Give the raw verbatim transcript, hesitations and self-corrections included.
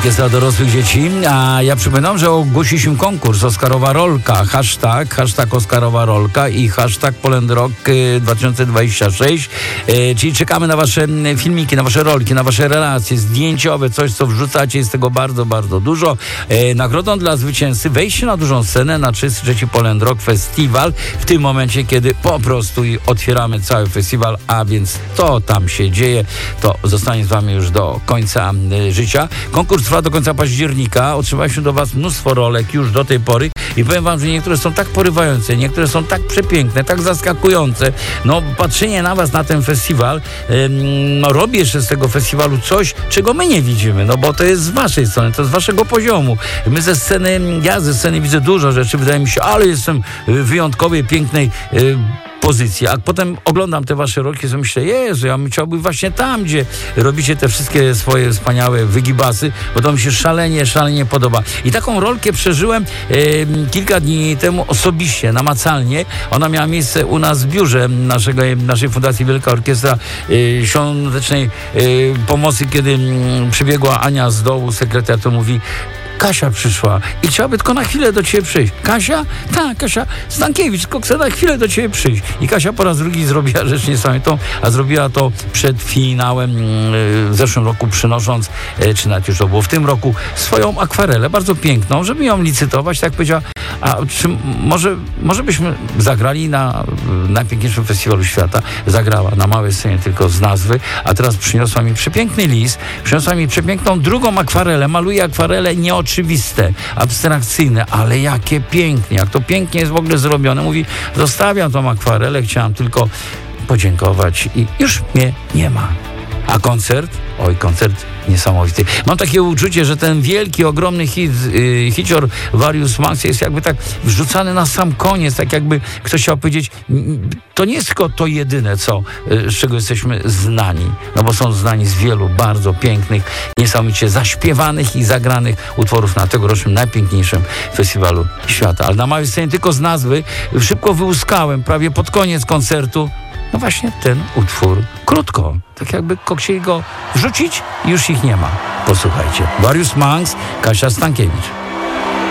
Orkiestra dorosłych dzieci, a ja przypominam, że ogłosiliśmy konkurs Oscarowa Rolka, hashtag, hashtag Oscarowa Rolka i hashtag Poland Rock dwa tysiące dwadzieścia sześć, e, czyli czekamy na wasze filmiki, na wasze rolki, na wasze relacje zdjęciowe, coś co wrzucacie, jest tego bardzo, bardzo dużo. E, nagrodą dla zwycięzcy wejście na dużą scenę na trzydziesty trzeci Poland Rock Festival, w tym momencie, kiedy po prostu otwieramy cały festiwal, a więc to tam się dzieje, to zostanie z wami już do końca e, życia. Konkurs trwa do końca października. Otrzymaliśmy do was mnóstwo rolek już do tej pory i powiem wam, że niektóre są tak porywające, niektóre są tak przepiękne, tak zaskakujące. No, patrzenie na was na ten festiwal, ym, no, robi jeszcze z tego festiwalu coś, czego my nie widzimy, no bo to jest z waszej strony, to z waszego poziomu. My ze sceny, ja ze sceny widzę dużo rzeczy, wydaje mi się, ale jestem wyjątkowej, pięknej yy, pozycji, a potem oglądam te wasze rolki i myślę, Jezu, ja bym chciałby właśnie tam, gdzie robicie te wszystkie swoje wspaniałe wygibasy, bo to mi się szalenie, szalenie podoba. I taką rolkę przeżyłem e, kilka dni temu osobiście, namacalnie. Ona miała miejsce u nas w biurze naszego, naszej Fundacji Wielka Orkiestra e, Świątecznej e, Pomocy, kiedy m, przybiegła Ania z dołu, sekretarz, to mówi: Kasia przyszła i chciałaby tylko na chwilę do ciebie przyjść. Kasia? Tak, Kasia Stankiewicz, tylko chce na chwilę do ciebie przyjść. I Kasia po raz drugi zrobiła rzecz niesamowitą, a zrobiła to przed finałem w zeszłym roku, przynosząc, czy nawet już to było w tym roku, swoją akwarelę, bardzo piękną, żeby ją licytować, tak powiedziała, a czy może, może byśmy zagrali na najpiękniejszym festiwalu świata. Zagrała na małej scenie tylko z nazwy, a teraz przyniosła mi przepiękny list, przyniosła mi przepiękną drugą akwarelę, maluje akwarele nieoczywiste, oczywiste, abstrakcyjne, ale jakie pięknie, jak to pięknie jest w ogóle zrobione. Mówi, zostawiam tą akwarelę, chciałam tylko podziękować i już mnie nie ma. A koncert? Oj, koncert niesamowity. Mam takie uczucie, że ten wielki, ogromny hit, yy, hicior Various Max jest jakby tak wrzucany na sam koniec, tak jakby ktoś chciał powiedzieć, to nie jest tylko to jedyne, co, yy, z czego jesteśmy znani, no bo są znani z wielu bardzo pięknych, niesamowicie zaśpiewanych i zagranych utworów na tegorocznym najpiękniejszym festiwalu świata. Ale na małej scenie tylko z nazwy szybko wyłuskałem, prawie pod koniec koncertu, no właśnie ten utwór krótko, tak jakby chcieli go wrzucić i już ich nie ma. Posłuchajcie. Various Monks, Kasia Stankiewicz.